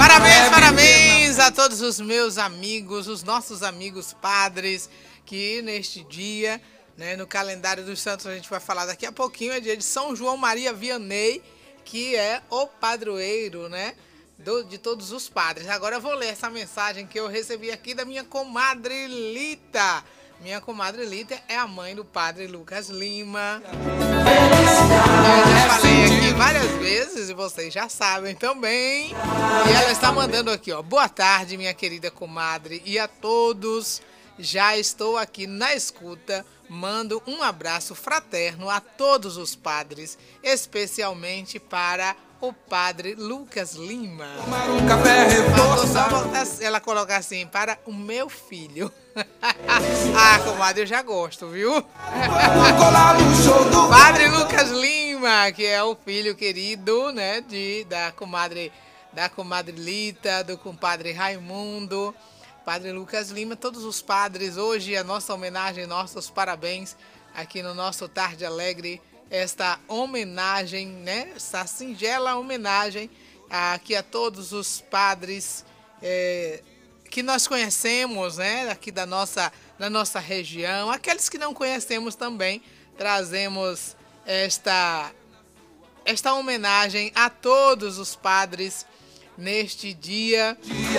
Parabéns a todos os meus amigos, os nossos amigos padres, que neste dia, né, no calendário dos santos, a gente vai falar daqui a pouquinho, é dia de São João Maria Vianney, que é o padroeiro, né, de todos os padres. Agora eu vou ler essa mensagem que eu recebi aqui da minha comadre Lita. Minha comadre Lita é a mãe do padre Lucas Lima. Eu já falei aqui várias vezes e vocês já sabem também. E ela está mandando aqui, ó. Boa tarde, minha querida comadre, e a todos. Já estou aqui na escuta. Mando um abraço fraterno a todos os padres, especialmente para o padre Lucas Lima. Ela coloca assim, para o meu filho. Ah, comadre, eu já gosto, viu? Padre Lucas Lima, que é o filho querido, né, da comadre Lita, do compadre Raimundo. Padre Lucas Lima, todos os padres, hoje a nossa homenagem, nossos parabéns aqui no nosso Tarde Alegre, esta homenagem, né, essa singela homenagem aqui a todos os padres que nós conhecemos, né, aqui da nossa região, aqueles que não conhecemos também, trazemos esta homenagem a todos os padres neste dia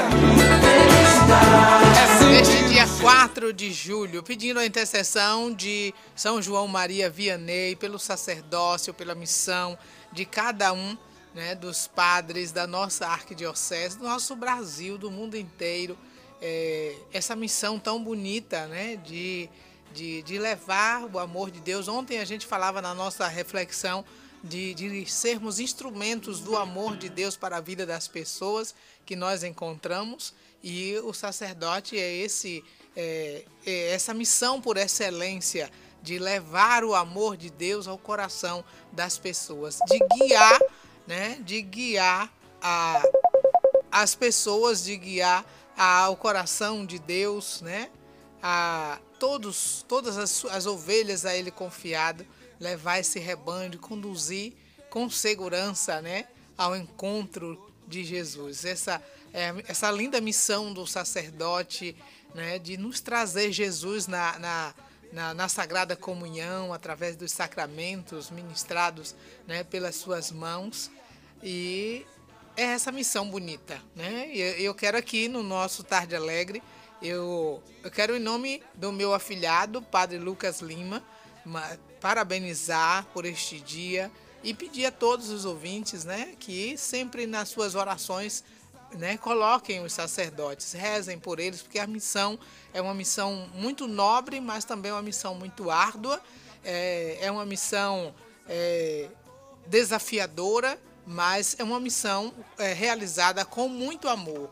4 de julho, pedindo a intercessão de São João Maria Vianney, pelo sacerdócio, pela missão de cada um, né, dos padres da nossa arquidiocese, do nosso Brasil, do mundo inteiro, essa missão tão bonita, né, de levar o amor de Deus. Ontem a gente falava na nossa reflexão de sermos instrumentos do amor de Deus para a vida das pessoas que nós encontramos, e o sacerdote é essa missão por excelência de levar o amor de Deus ao coração das pessoas, de guiar, né, as pessoas, de guiar ao coração de Deus, né, a todas as ovelhas a Ele confiado, levar esse rebanho, conduzir com segurança, né, ao encontro de Jesus. Essa linda missão do sacerdote, né, de nos trazer Jesus na Sagrada Comunhão, através dos sacramentos ministrados, né, pelas suas mãos. E é essa missão bonita, né? Eu quero aqui no nosso Tarde Alegre, eu quero, em nome do meu afilhado, Padre Lucas Lima, parabenizar por este dia e pedir a todos os ouvintes, né, que sempre nas suas orações, né, coloquem os sacerdotes, rezem por eles, porque a missão é uma missão muito nobre, mas também é uma missão muito árdua, é uma missão desafiadora, mas é uma missão realizada com muito amor,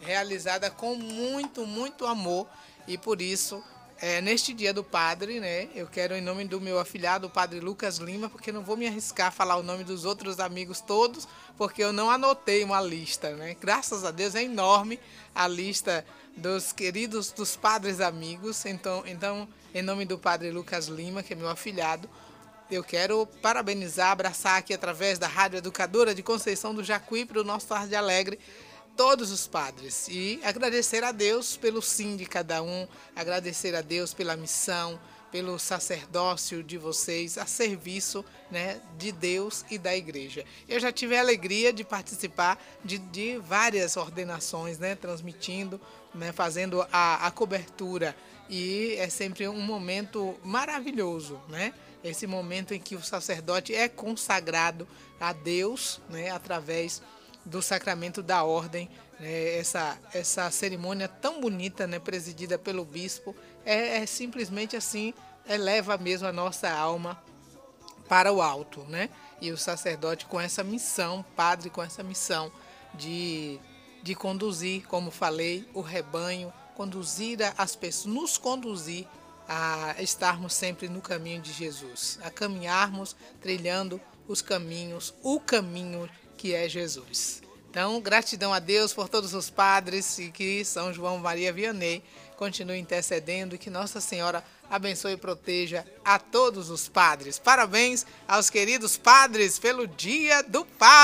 muito amor, e por isso, neste dia do padre, né, eu quero, em nome do meu afilhado, o padre Lucas Lima, porque não vou me arriscar a falar o nome dos outros amigos todos, porque eu não anotei uma lista, né? Graças a Deus é enorme a lista dos queridos, dos padres amigos. Então, em nome do padre Lucas Lima, que é meu afilhado, eu quero parabenizar, abraçar aqui através da Rádio Educadora de Conceição do Jacuí, para o nosso Tarde Alegre, todos os padres, e agradecer a Deus pelo sim de cada um, agradecer a Deus pela missão, pelo sacerdócio de vocês a serviço, né, de Deus e da igreja. Eu já tive a alegria de participar de várias ordenações, né, transmitindo, né, fazendo a cobertura, e é sempre um momento maravilhoso, né? Esse momento em que o sacerdote é consagrado a Deus, né, através do sacramento da ordem, né, essa cerimônia tão bonita, né, presidida pelo bispo, simplesmente assim, eleva mesmo a nossa alma para o alto, né? E o sacerdote com essa missão, padre com essa missão de conduzir, como falei, o rebanho, conduzir as pessoas, nos conduzir a estarmos sempre no caminho de Jesus, a caminharmos trilhando os caminhos, o caminho que é Jesus. Então, gratidão a Deus por todos os padres, e que São João Maria Vianney continue intercedendo, e que Nossa Senhora abençoe e proteja a todos os padres. Parabéns aos queridos padres pelo Dia do Padre.